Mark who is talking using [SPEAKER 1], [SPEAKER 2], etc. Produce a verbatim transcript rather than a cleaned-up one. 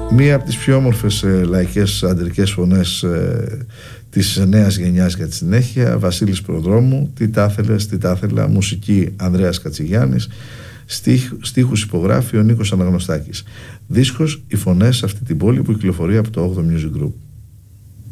[SPEAKER 1] Μία από τις πιο όμορφες ε, λαϊκές αντρικές φωνές ε, της νέας γενιάς για τη συνέχεια, Βασίλης Προδρόμου, Τι τα ήθελες, τι τα ήθελα, μουσική Ανδρέας Κατσιγιάννης, στίχ, στίχους υπογράφει ο Νίκος Αναγνωστάκης. Δίσκος «Οι φωνές σε αυτή την πόλη» που κυκλοφορεί από το όγδοο Music Group.